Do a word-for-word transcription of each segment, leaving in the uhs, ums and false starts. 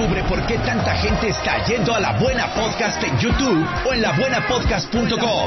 Descubre por qué tanta gente está yendo a La Buena Podcast en YouTube o en la buena podcast punto com.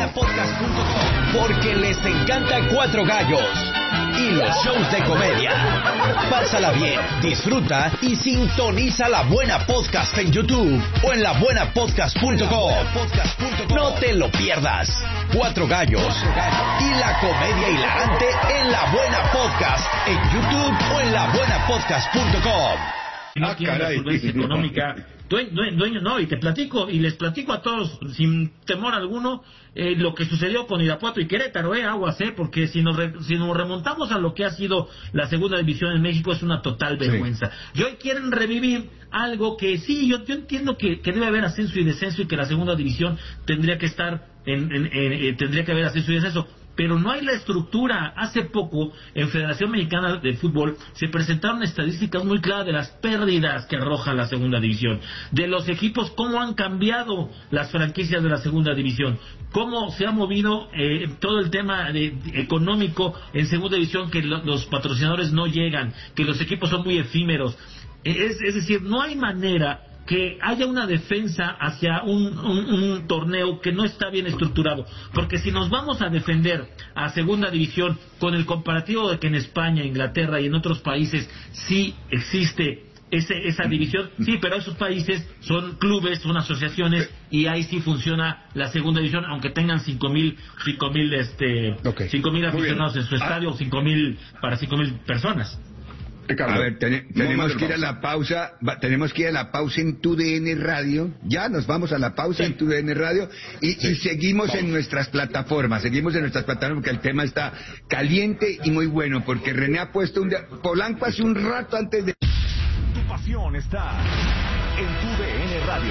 Porque les encanta Cuatro Gallos y los shows de comedia. Pásala bien, disfruta y sintoniza La Buena Podcast en YouTube o en la buena podcast punto com. No te lo pierdas. Cuatro Gallos y la comedia hilarante en La Buena Podcast en YouTube o en la buena podcast punto com. No ah, tiene la solvencia económica, dueño, dueño, no, y te platico, y les platico a todos, sin temor alguno, eh, lo que sucedió con Irapuato y Querétaro, eh, aguas, eh, porque si nos, re, si nos remontamos a lo que ha sido la segunda división en México, es una total vergüenza. Sí. Y hoy quieren revivir algo que sí, yo, yo entiendo que, que debe haber ascenso y descenso, y que la segunda división tendría que estar, en, en, en, en tendría que haber ascenso y descenso, pero no hay la estructura. Hace poco, en Federación Mexicana de Fútbol, se presentaron estadísticas muy claras de las pérdidas que arroja la segunda división, de los equipos, cómo han cambiado las franquicias de la segunda división, cómo se ha movido eh, todo el tema de, de, económico en segunda división, que lo, los patrocinadores no llegan, que los equipos son muy efímeros. Es, es decir, no hay manera que haya una defensa hacia un, un, un torneo que no está bien estructurado, porque si nos vamos a defender a segunda división con el comparativo de que en España, Inglaterra y en otros países sí existe ese, esa división, sí, pero esos países son clubes, son asociaciones, y ahí sí funciona la segunda división, aunque tengan cinco mil cinco mil este okay. cinco mil aficionados en su estadio, o cinco mil para cinco mil personas. Ricardo, a ver, ten, tenemos que ir a la pausa, va, tenemos que ir a la pausa en Tu D N Radio, ya nos vamos a la pausa sí. en Tu D N Radio y, sí. y seguimos vamos. en nuestras plataformas, seguimos en nuestras plataformas porque el tema está caliente y muy bueno, porque René ha puesto un día, Polanco hace un rato antes de... Tu pasión está en Tu D N Radio.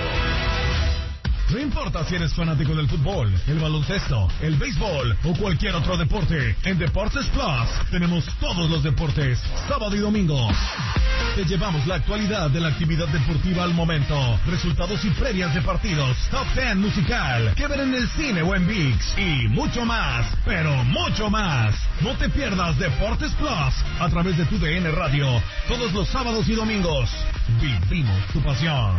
No importa si eres fanático del fútbol, el baloncesto, el béisbol o cualquier otro deporte, en Deportes Plus tenemos todos los deportes, sábado y domingo. Te llevamos la actualidad de la actividad deportiva al momento, resultados y previas de partidos, top ten musical, que ver en el cine o en ViX, y mucho más, pero mucho más. No te pierdas Deportes Plus a través de Tu D N Radio, todos los sábados y domingos. Vivimos tu pasión.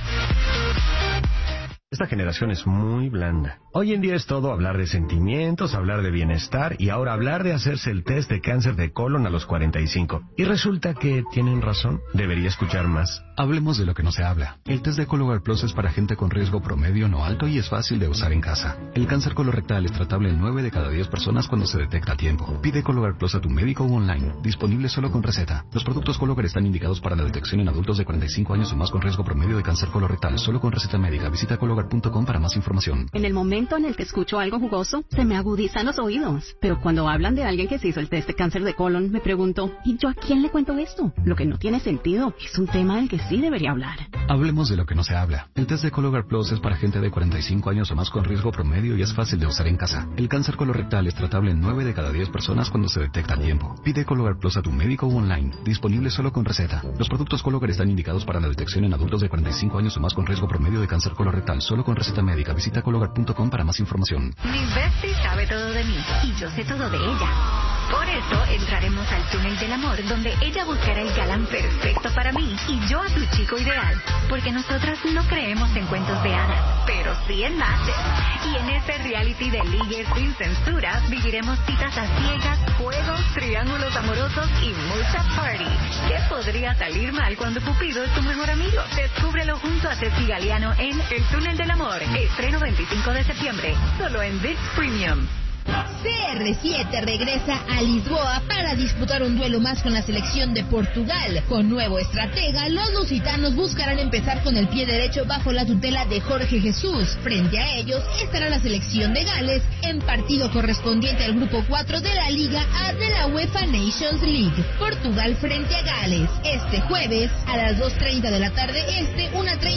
Esta generación es muy blanda. Hoy en día es todo hablar de sentimientos, hablar de bienestar y ahora hablar de hacerse el test de cáncer de colon a los cuarenta y cinco. Y resulta que tienen razón. Debería escuchar más. Hablemos de lo que no se habla. El test de Cologuard Plus es para gente con riesgo promedio no alto y es fácil de usar en casa. El cáncer colorectal es tratable en nueve de cada diez personas cuando se detecta a tiempo. Pide Cologuard Plus a tu médico o online. Disponible solo con receta. Los productos Cologuard están indicados para la detección en adultos de cuarenta y cinco años o más con riesgo promedio de cáncer colorectal. Solo con receta médica. Visita Cologuard punto com para más información. En el momento en el que escucho algo jugoso, se me agudizan los oídos. Pero cuando hablan de alguien que se hizo el test de cáncer de colon, me pregunto, ¿y yo a quién le cuento esto? Lo que no tiene sentido. Es un tema del que sí debería hablar. Hablemos de lo que no se habla. El test de Cologuard Plus es para gente de cuarenta y cinco años o más con riesgo promedio y es fácil de usar en casa. El cáncer colorectal es tratable en nueve de cada diez personas cuando se detecta a tiempo. Pide Cologuard Plus a tu médico o online. Disponible solo con receta. Los productos Cologuard están indicados para la detección en adultos de cuarenta y cinco años o más con riesgo promedio de cáncer colorectal. Solo con receta médica. Visita Cologuard punto com para más información. Mi bestie sabe todo de mí y yo sé todo de ella. Por eso entraremos al túnel del amor, donde ella buscará el galán perfecto para mí y yo a tu chico ideal. Porque nosotras no creemos en cuentos de hadas, pero sí en matches. Y en este reality de ligues sin censura, viviremos citas a ciegas, juegos, triángulos amorosos y mucha party. ¿Qué podría salir mal cuando Cupido es tu mejor amigo? Descúbrelo junto a Ceci Galeano en El Túnel del Amor. Estreno veinticinco de septiembre, solo en ViX Premium. C R siete regresa a Lisboa para disputar un duelo más con la selección de Portugal. Con nuevo estratega, los lusitanos buscarán empezar con el pie derecho bajo la tutela de Jorge Jesús. Frente a ellos estará la selección de Gales en partido correspondiente al grupo cuatro de la Liga A de la UEFA Nations League. Portugal frente a Gales, este jueves a las dos treinta de la tarde este, una treinta